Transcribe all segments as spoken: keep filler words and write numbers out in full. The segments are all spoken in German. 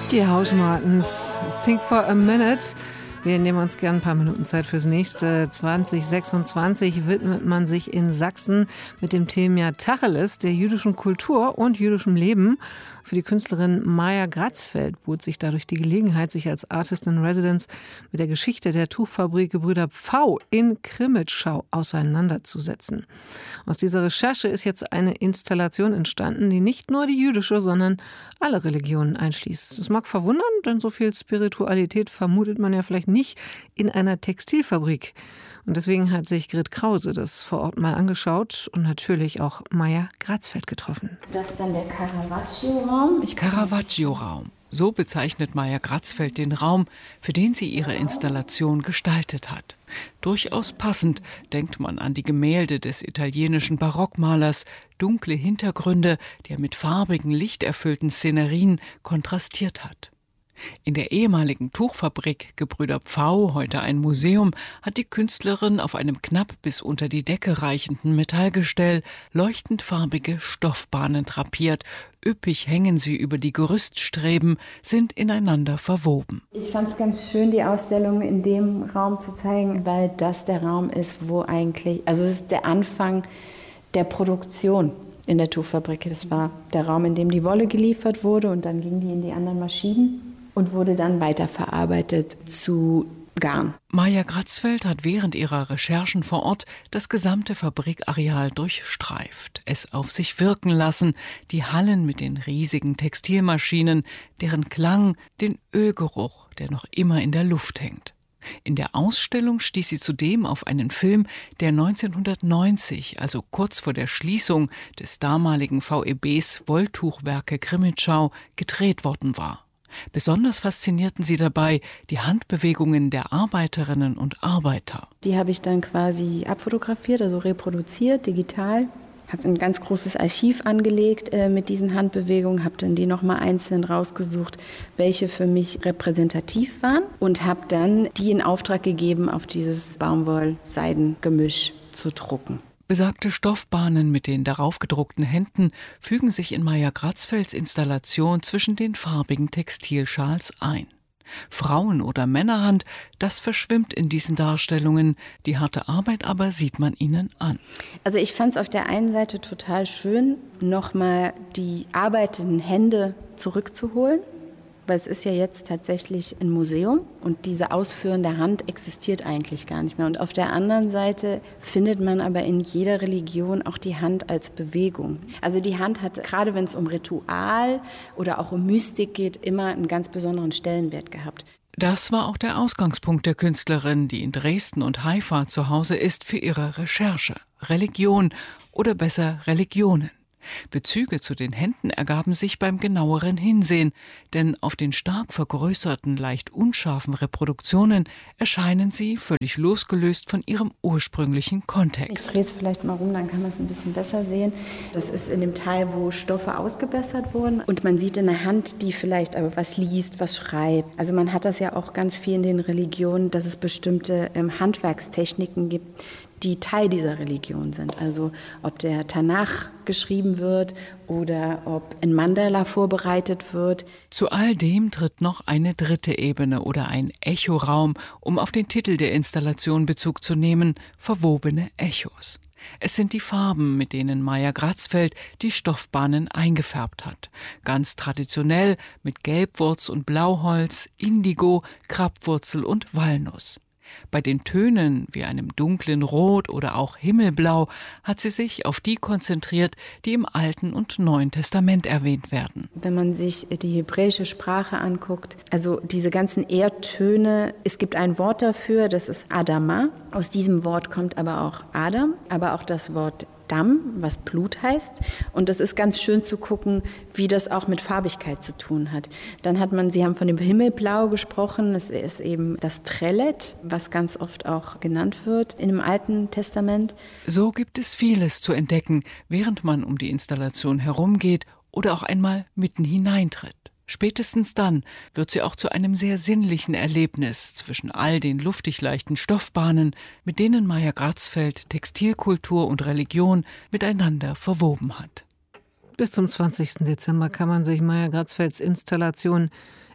Die Hausmartens, Think for a Minute. Wir nehmen uns gern ein paar Minuten Zeit fürs nächste. zwanzig sechsundzwanzig widmet man sich in Sachsen mit dem Thema Tacheles, der jüdischen Kultur und jüdischem Leben. Für die Künstlerin Maja Gratzfeld bot sich dadurch die Gelegenheit, sich als Artist in Residence mit der Geschichte der Tuchfabrik Gebrüder Pfau in Krimitschau auseinanderzusetzen. Aus dieser Recherche ist jetzt eine Installation entstanden, die nicht nur die jüdische, sondern alle Religionen einschließt. Das mag verwundern, denn so viel Spiritualität vermutet man ja vielleicht nicht in einer Textilfabrik. Und deswegen hat sich Grit Krause das vor Ort mal angeschaut und natürlich auch Maja Gratzfeld getroffen. Das ist dann der Caravaggio-Raum. Caravaggio-Raum. So bezeichnet Maja Gratzfeld den Raum, für den sie ihre Installation gestaltet hat. Durchaus passend denkt man an die Gemälde des italienischen Barockmalers, dunkle Hintergründe, die er mit farbigen, lichterfüllten Szenerien kontrastiert hat. In der ehemaligen Tuchfabrik Gebrüder Pfau, heute ein Museum, hat die Künstlerin auf einem knapp bis unter die Decke reichenden Metallgestell leuchtend farbige Stoffbahnen drapiert. Üppig hängen sie über die Gerüststreben, sind ineinander verwoben. Ich fand es ganz schön, die Ausstellung in dem Raum zu zeigen, weil das der Raum ist, wo eigentlich, also es ist der Anfang der Produktion in der Tuchfabrik. Das war der Raum, in dem die Wolle geliefert wurde und dann ging die in die anderen Maschinen und wurde dann weiterverarbeitet zu Garn. Maja Gratzfeld hat während ihrer Recherchen vor Ort das gesamte Fabrikareal durchstreift, es auf sich wirken lassen, die Hallen mit den riesigen Textilmaschinen, deren Klang, den Ölgeruch, der noch immer in der Luft hängt. In der Ausstellung stieß sie zudem auf einen Film, der neunzehnhundertneunzig, also kurz vor der Schließung des damaligen V E Bs Wolltuchwerke Krimitschau, gedreht worden war. Besonders faszinierten sie dabei die Handbewegungen der Arbeiterinnen und Arbeiter. Die habe ich dann quasi abfotografiert, also reproduziert, digital. Habe ein ganz großes Archiv angelegt äh, mit diesen Handbewegungen, habe dann die nochmal einzeln rausgesucht, welche für mich repräsentativ waren und habe dann die in Auftrag gegeben, auf dieses Baumwoll-Seiden-Gemisch zu drucken. Besagte Stoffbahnen mit den darauf gedruckten Händen fügen sich in Maja Gratzfelds Installation zwischen den farbigen Textilschals ein. Frauen- oder Männerhand, das verschwimmt in diesen Darstellungen. Die harte Arbeit aber sieht man ihnen an. Also ich fand es auf der einen Seite total schön, nochmal die arbeitenden Hände zurückzuholen. Weil es ist ja jetzt tatsächlich ein Museum und diese ausführende Hand existiert eigentlich gar nicht mehr. Und auf der anderen Seite findet man aber in jeder Religion auch die Hand als Bewegung. Also die Hand hat, gerade wenn es um Ritual oder auch um Mystik geht, immer einen ganz besonderen Stellenwert gehabt. Das war auch der Ausgangspunkt der Künstlerin, die in Dresden und Haifa zu Hause ist für ihre Recherche. Religion oder besser Religionen. Bezüge zu den Händen ergaben sich beim genaueren Hinsehen, denn auf den stark vergrößerten, leicht unscharfen Reproduktionen erscheinen sie völlig losgelöst von ihrem ursprünglichen Kontext. Ich drehe es vielleicht mal rum, dann kann man es ein bisschen besser sehen. Das ist in dem Teil, wo Stoffe ausgebessert wurden und man sieht in der Hand, die vielleicht aber was liest, was schreibt. Also man hat das ja auch ganz viel in den Religionen, dass es bestimmte ähm, Handwerkstechniken gibt, die Teil dieser Religion sind. Also ob der Tanach geschrieben wird oder ob ein Mandala vorbereitet wird. Zu all dem tritt noch eine dritte Ebene oder ein Echoraum, um auf den Titel der Installation Bezug zu nehmen, verwobene Echos. Es sind die Farben, mit denen Maja Gratzfeld die Stoffbahnen eingefärbt hat. Ganz traditionell mit Gelbwurz und Blauholz, Indigo, Krabwurzel und Walnuss. Bei den Tönen wie einem dunklen Rot oder auch Himmelblau hat sie sich auf die konzentriert, die im Alten und Neuen Testament erwähnt werden. Wenn man sich die hebräische Sprache anguckt, also diese ganzen Erdtöne, es gibt ein Wort dafür, das ist Adama. Aus diesem Wort kommt aber auch Adam, aber auch das Wort Dam, was Blut heißt. Und das ist ganz schön zu gucken, wie das auch mit Farbigkeit zu tun hat. Dann hat man, Sie haben von dem Himmelblau gesprochen, das ist eben das Trellet, was ganz oft auch genannt wird in dem Alten Testament. So gibt es vieles zu entdecken, während man um die Installation herumgeht oder auch einmal mitten hineintritt. Spätestens dann wird sie auch zu einem sehr sinnlichen Erlebnis zwischen all den luftig leichten Stoffbahnen, mit denen Maja Gratzfeld Textilkultur und Religion miteinander verwoben hat. Bis zum zwanzigsten Dezember kann man sich Maja Gratzfelds Installation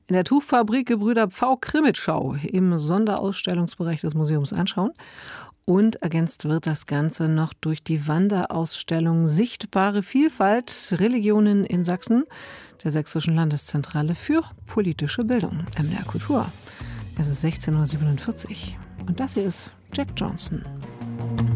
in der Tuchfabrik Gebrüder Pfau-Krimitschau im Sonderausstellungsbereich des Museums anschauen. Und ergänzt wird das Ganze noch durch die Wanderausstellung Sichtbare Vielfalt, Religionen in Sachsen, der Sächsischen Landeszentrale für politische Bildung, M D R Kultur. Es ist sechzehn Uhr siebenundvierzig und das hier ist Jack Johnson.